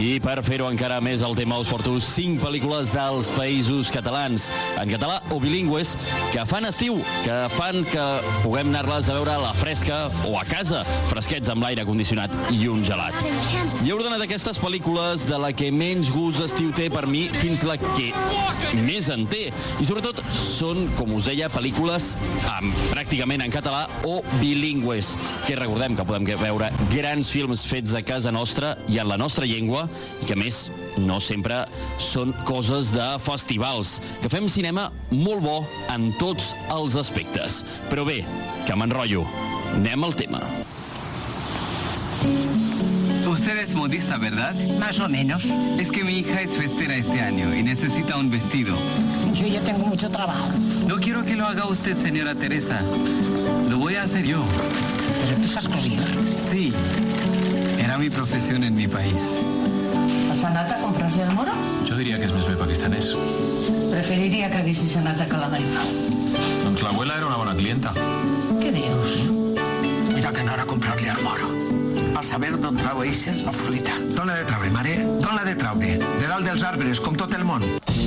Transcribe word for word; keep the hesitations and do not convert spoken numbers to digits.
I per fer-ho encara més el tema us porto cinc pel·lícules dels països catalans, en català o bilingües, que fan estiu, que fan que puguem anar-les a veure a la fresca o a casa, fresquets amb l'aire condicionat i un gelat. I he ordenat aquestes pel·lícules de la que menys gust estiu té per mi fins la que més en té. I sobretot són, com us deia, pel·lícules amb, pràcticament en català o bilingües, que recordem que podem veure grans films fets a casa nostra i en la nostra llengua, i que a més no sempre són coses de festivals, que fem cinema molt bo en tots els aspectes. Però bé, que m'enrotllo. Anem al tema. Usted es modista, ¿verdad? Más o menos. Es que mi hija es festera este año y necesita un vestido. Yo ya tengo mucho trabajo. No quiero que lo haga usted, señora Teresa. Lo voy a hacer yo. ¿Pero tú sabes coser? Sí. Era mi profesión en mi país. ¿Has anat a comprar-li el moro? Jo diria que és més bé pakistanès. Preferiria que haguessis anat a Calagaima. Doncs l'abuela era una bona clienta. Què dius? Mira que anar a comprar-li el moro. A saber d'on trau eixa la fruita. D'on l'ha de traure, mare? D'on l'ha de traure? De dalt dels arbres, com tot el món.